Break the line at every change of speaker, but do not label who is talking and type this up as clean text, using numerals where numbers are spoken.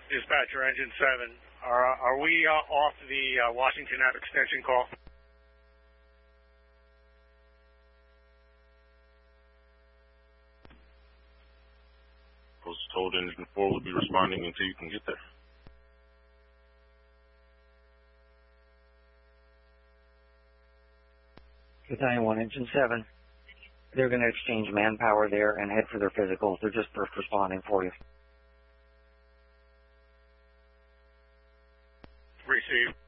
Dispatcher, Engine 7. Are we off the Washington Ave extension call?
I was told Engine 4 would be responding until you can get there.
Battalion 1, Engine 7. They're going to exchange manpower there and head for their physicals. They're just first responding for you.
Receive.